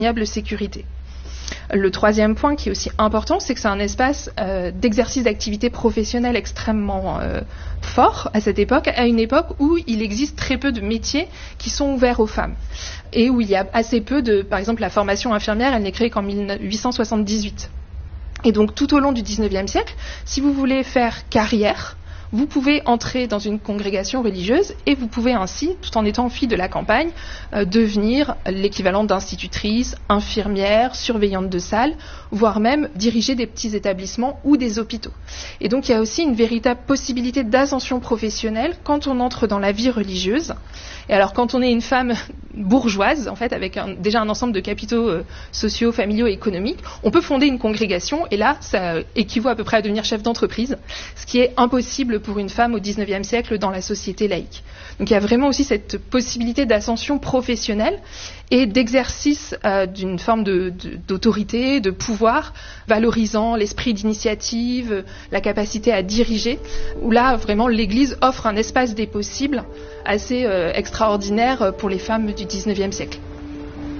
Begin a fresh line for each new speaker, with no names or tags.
sécurité. Le troisième point qui est aussi important, c'est que c'est un espace d'exercice d'activité professionnelle extrêmement fort à cette époque, à une époque où il existe très peu de métiers qui sont ouverts aux femmes et où il y a assez peu de, par exemple, la formation infirmière, elle n'est créée qu'en 1878. Et donc tout au long du XIXe siècle, si vous voulez faire carrière, vous pouvez entrer dans une congrégation religieuse et vous pouvez ainsi, tout en étant fille de la campagne, devenir l'équivalent d'institutrice, infirmière, surveillante de salle, voire même diriger des petits établissements ou des hôpitaux. Et donc il y a aussi une véritable possibilité d'ascension professionnelle quand on entre dans la vie religieuse. Et alors quand on est une femme bourgeoise, en fait, avec déjà un ensemble de capitaux sociaux, familiaux et économiques, on peut fonder une congrégation et là, ça équivaut à peu près à devenir chef d'entreprise, ce qui est impossible pour une femme au XIXe siècle dans la société laïque. Donc il y a vraiment aussi cette possibilité d'ascension professionnelle et d'exercice d'une forme d'autorité, de pouvoir, valorisant l'esprit d'initiative, la capacité à diriger, où là, vraiment, l'Église offre un espace des possibles assez extraordinaire pour les femmes du XIXe siècle.